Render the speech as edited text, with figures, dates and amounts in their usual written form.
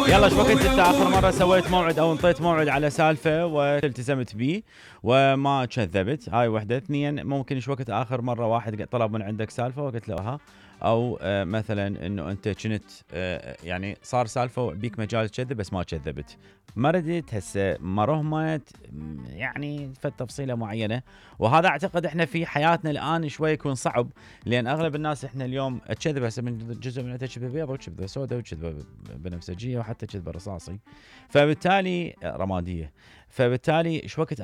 يلا شو وقت انت اخر مره سويت موعد او انطيت موعد على سالفه والتزمت به وما كذبت؟ هاي وحده. اثنين، ممكن شو وقت اخر مره واحد طلب من عندك سالفه وقلت له ها، او مثلا انه انت كنت يعني صار سالفه بيك مجال تكذب بس ما كذبت، ما ردت هسه ما رهمت، يعني فد تفصيله معينه. وهذا اعتقد احنا في حياتنا الان شوي يكون صعب، لان اغلب الناس احنا اليوم تكذب هسه من جزء من كذبه بيض وكذبه سوداء وكذبه بنفسجيه وحتى كذبه رصاصي، فبالتالي رماديه، فبالتالي شو وقت